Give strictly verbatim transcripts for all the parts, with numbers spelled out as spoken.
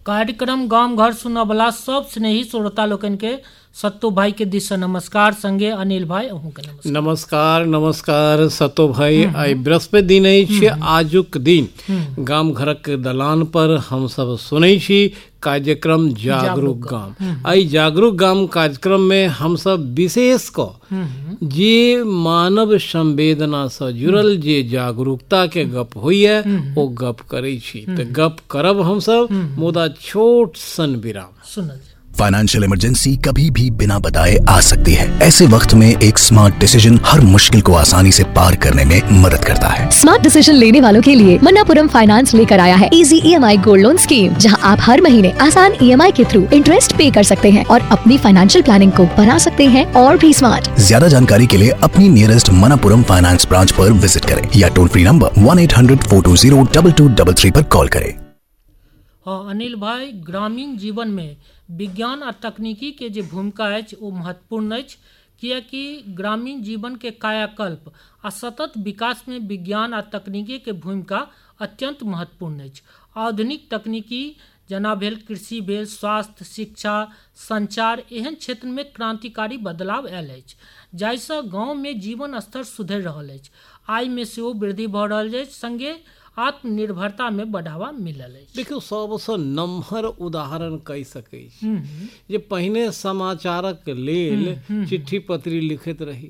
कार्यक्रम गाम घर सुनवला सब स्नेही श्रोता लोकन के सत्तो भाई के दिस से नमस्कार। संगे अनिल भाई अहूँ के नमस्कार। नमस्कार नमस्कार सत्तो भाई। आई बृहस्पति दिन अछि, आजुक दिन गाम घरक दलान पर हम सब सुनै छी कार्यक्रम जागरूक गाम। आई जागरूक गाम कार्यक्रम में हम सब विशेष क जे मानव संवेदना से जुड़ल जे जागरूकता के गप होइए ओ गप करै छी। तो गप करब हम सब, मुदा छोट सन विराम सुनल। फाइनेंशियल इमरजेंसी कभी भी बिना बताए आ सकती है। ऐसे वक्त में एक स्मार्ट डिसीजन हर मुश्किल को आसानी से पार करने में मदद करता है। स्मार्ट डिसीजन लेने वालों के लिए मन्नापुरम फाइनेंस लेकर आया है easy EMI gold loan scheme, जहां आप हर महीने आसान ईएमआई के थ्रू इंटरेस्ट पे कर सकते हैं और अपनी फाइनेंशियल प्लानिंग को बना सकते हैं और भी स्मार्ट। ज्यादा जानकारी के लिए अपनी नियरेस्ट मन्नापुरम फाइनेंस ब्रांच पर विजिट करें या toll free number one eight hundred four to zero double two double three पर कॉल करें। हाँ अनिल भाई, ग्रामीण जीवन में विज्ञान और तकनीकी के जो भूमिका अछि वो महत्वपूर्ण अछि, कियाकि ग्रामीण जीवन के कायाकल्प आ सतत विकास में विज्ञान और तकनीकी के भूमिका अत्यंत महत्वपूर्ण अछि। आधुनिक तकनीकी जेना भेल कृषि भेल, स्वास्थ्य, शिक्षा, संचार एहन क्षेत्र में क्रांतिकारी बदलाव आयल अछि, जाहिसँ गाँव में जीवन स्तर सुधरि रहल अछि, आय में सेहो वृद्धि भऽ रहल अछि, संगे आत्मनिर्भरता में बढ़ावा मिलल है। देखियो सबसे नम्हर उदाहरण कह सकै छी जे पहिने समाचारक लेल चिट्ठी पत्री लिखैत रही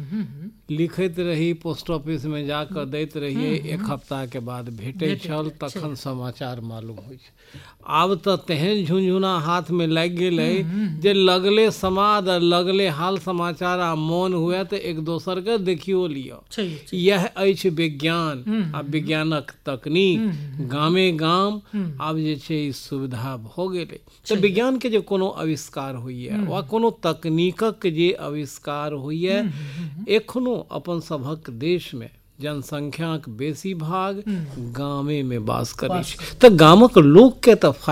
लिखैत रही पोस्ट ऑफिस में जाकर दैत रहिए, एक हफ्ता के बाद भेटै छल, तखन समाचार मालूम होइ छै। आब तऽ तेहन झुनझुना हाथ में लग गेल है जे लगले समाद लगले हाल समाचार आ मोन हुए तो एक दोसर के देखियो लियो। यह अछि विज्ञान आ विज्ञानक तकनीक। गामे गाम आब जे छै ई सुविधा भ गेलै। तो विज्ञान के जे कोनो आविष्कार होइए वा कोनो तकनीकक जे आविष्कार होइए, एखनो अपन सभक देश में जनसंख्याक बेसी भाग गामे में वास करै छै। तऽ गामक लोक के तऽ